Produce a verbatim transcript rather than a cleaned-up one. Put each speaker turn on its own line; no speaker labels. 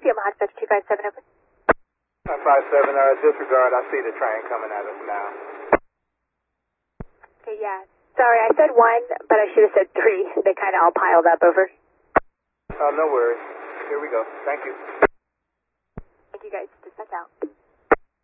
Omaha Dispatch two five seven, over.
two five seven, uh, disregard. I see the train coming at us now.
Okay, yeah. Sorry, I said one, but I should have said three. They kind of all piled up, over.
Oh, no worries. Here we go. Thank you.